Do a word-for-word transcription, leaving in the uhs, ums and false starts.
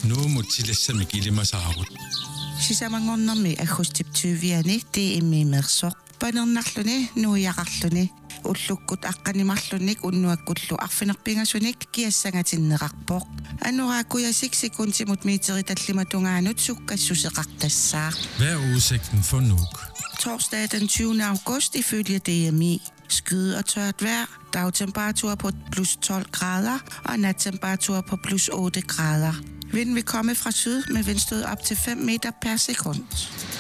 Nu mutilassa kilima saavut. Sisamangornermi agustiptuviani tiimmiimersoq panernerluni nuiaqarluni уллуккут аққанимарлуник уннуаккуллу арфинерпингасуник киассангаатиннеқарпоқ анурааккуясик секундимут миитери таллиматунгаанут суккассусеқартассаа. Hvad er udsigten for Nuuk? Torsdag den tyvende august ifølge D M I. Skyde og tørt vejr, dagtemperatur på plus tolv grader og nattemperatur på plus otte grader. Vinden vil komme fra syd med vindstød op til fem meter per sekund.